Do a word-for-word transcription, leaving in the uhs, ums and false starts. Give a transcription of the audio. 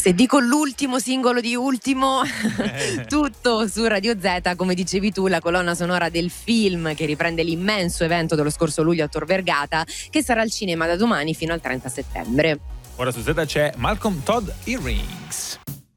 Se dico l'ultimo singolo di Ultimo, tutto su Radio Z, come dicevi tu, la colonna sonora del film che riprende l'immenso evento dello scorso luglio a Tor Vergata, che sarà al cinema da domani fino al trenta settembre. Ora su Z c'è Malcolm Todd Earrings.